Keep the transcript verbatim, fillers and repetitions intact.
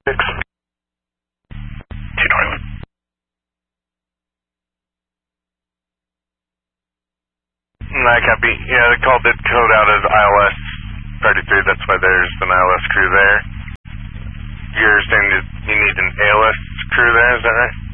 Six. Two twenty-one. I copy. Yeah, the call did code out as I L S thirty-three. That's why there's an I L S crew there. You're saying that you need an A L S crew there, is that right?